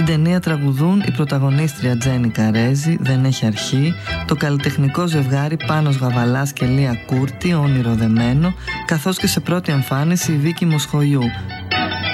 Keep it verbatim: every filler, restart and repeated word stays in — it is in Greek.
Στην ταινία τραγουδούν η πρωταγωνίστρια Τζένι Καρέζη, Δεν έχει αρχή, το καλλιτεχνικό ζευγάρι Πάνος Γαβαλάς και Λία Κούρτη, Όνειρο δεμένο, καθώς και σε πρώτη εμφάνιση η Βίκη Μοσχολιού,